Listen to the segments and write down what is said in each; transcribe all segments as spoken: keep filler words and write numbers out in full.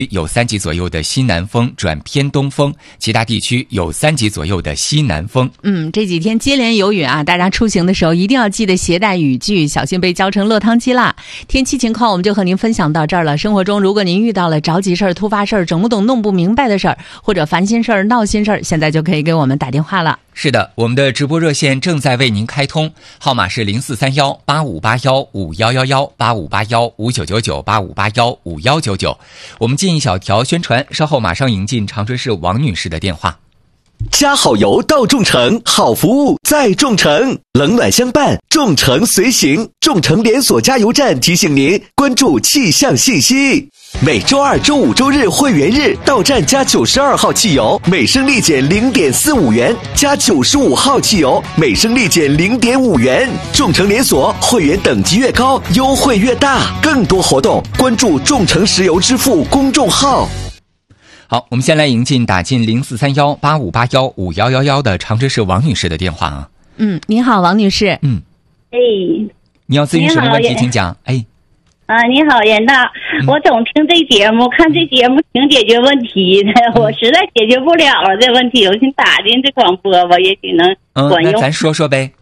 有三级左右的西南风转偏东风，其他地区有三级左右的西南风。 嗯，这几天接连有雨啊，大家出行的时候一定要记得携带雨具，小心被浇成落汤鸡啦。天气情况我们就和您分享到这儿了。生活中如果您遇到了着急事儿、突发事儿、整不懂、弄不明白的事儿，或者烦心事儿、闹心事儿，现在就可以给我们打电话了。 是的，我们的直播热线正在为您开通，号码是零四三幺八五八幺五幺幺幺八五八幺五九九九八五八幺五幺九九。我们进一小条宣传，稍后马上迎进长春市王女士的电话。 加好油到众诚，好服务在众诚，冷暖相伴，众诚随行。众诚连锁加油站提醒您关注气象信息。每周二、周五、周日会员日到站加九十二号汽油，每升立减零点四五元；加九十五号汽油，每升立减零点五元。众诚连锁会员等级越高，优惠越大。更多活动关注众诚石油支付公众号。 好，我们先来迎进打进零四三幺八五八幺五幺幺幺的长春市王女士的电话啊。 嗯，您好，王女士。 嗯， 哎， 你要咨询什么问题，请讲。哎， 啊，你好，严大， 嗯、 我总听这节目，看这节目挺解决问题的，嗯、我实在解决不了了这问题，我先打进这广播吧，也许能管用。 嗯，那咱说说呗。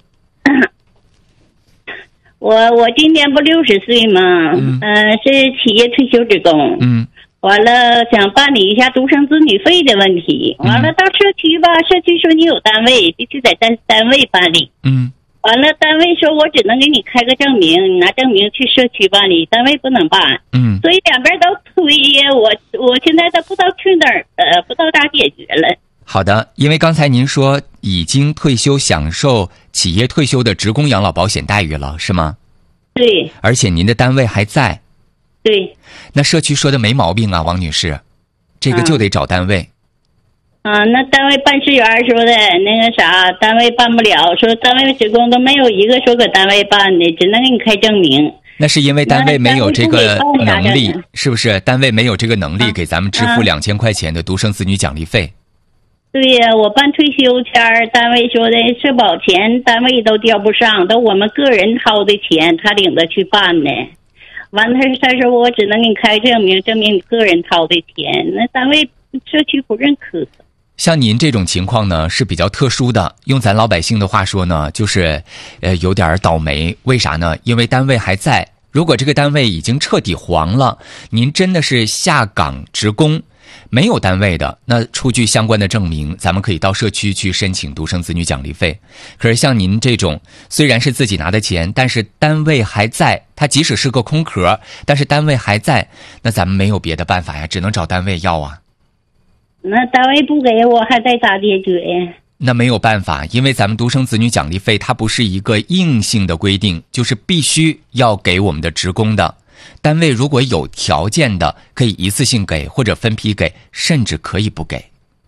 我我今年不六十岁吗？嗯、呃，是企业退休职工。 嗯。 完了，想办理一下独生子女费的问题。完了，到社区吧，社区说你有单位，必须在单单位办理。 嗯。 完了，单位说我只能给你开个证明，你拿证明去社区办理，单位不能办。 嗯。 所以两边都推呀，我我现在都不知道去哪儿，呃，不知道咋解决了。 好的，因为刚才您说已经退休享受企业退休的职工养老保险待遇了，是吗？ 对。 而且您的单位还在。 对， 那社区说的没毛病啊，王女士，这个就得找单位。 啊，那单位办事员说的那个啥，单位办不了，说单位职工都没有一个说搁单位办的，只能给你开证明。 那是因为单位没有这个能力，是不是？单位没有这个能力给咱们支付两千块钱的独生子女奖励费。 对呀，我办退休签儿，单位说的社保钱单位都交不上，都我们个人掏的钱，他领着去办的。完了，他说我只能给你开证明，证明你个人掏的钱，那单位社区不认可。 像您这种情况呢是比较特殊的，用咱老百姓的话说呢，就是呃有点倒霉。为啥呢？因为单位还在。如果这个单位已经彻底黄了，您真的是下岗职工，没有单位的，那出具相关的证明，咱们可以到社区去申请独生子女奖励费。可是像您这种虽然是自己拿的钱，但是单位还在，它即使是个空壳，但是单位还在，那咱们没有别的办法呀，只能找单位要啊。 那单位不给我还得咋解决呀？ 那没有办法，因为咱们独生子女奖励费它不是一个硬性的规定，就是必须要给我们的职工的。单位如果有条件的，可以一次性给或者分批给，甚至可以不给。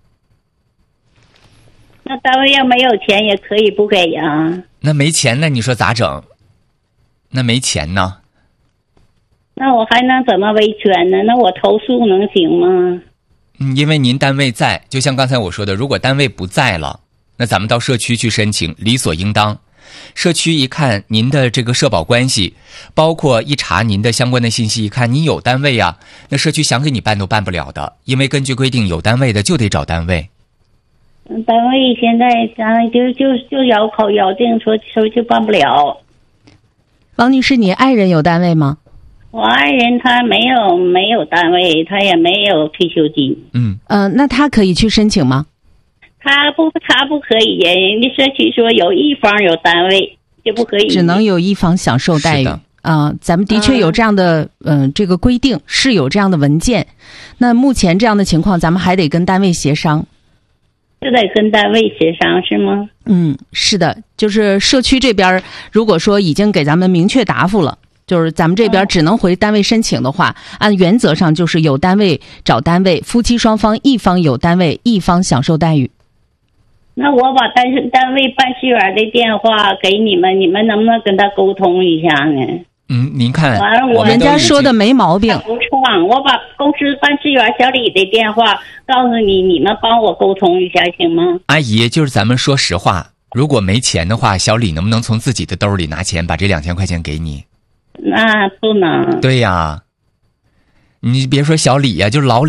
那单位要没有钱也可以不给呀？ 那没钱呢？你说咋整？那没钱呢？ 那我还能怎么维权呢？那我投诉能行吗？ 嗯，因为您单位在，就像刚才我说的，如果单位不在了，那咱们到社区去申请，理所应当。社区一看您的这个社保关系，包括一查您的相关的信息，一看你有单位啊，那社区想给你办都办不了的，因为根据规定，有单位的就得找单位。 单位现在咱就就就咬口咬定说说就办不了。 王女士，你爱人有单位吗？ 我爱人他没有没有单位，他也没有退休金。 嗯， 呃，那他可以去申请吗？ 他不，他不可以，人家社区说有一方有单位就不可以， 只能有一方享受待遇啊、呃。咱们的确有这样的嗯、呃、这个规定，是有这样的文件。那目前这样的情况，咱们还得跟单位协商。 是得跟单位协商是吗？ 嗯，是的，就是社区这边如果说已经给咱们明确答复了。就是咱们这边只能回单位申请的话，按原则上就是有单位找单位，夫妻双方一方有单位，一方享受待遇。 那我把单单位办事员的电话给你们，你们能不能跟他沟通一下呢？ 嗯，您看， 完了我人家说的没毛病。 不创，我把公司办事员小李的电话告诉你，你们帮我沟通一下行吗？ 阿姨，就是咱们说实话，如果没钱的话，小李能不能从自己的兜里拿钱把这两千块钱给你？ 那不能。 对呀，你别说小李呀，就是老李。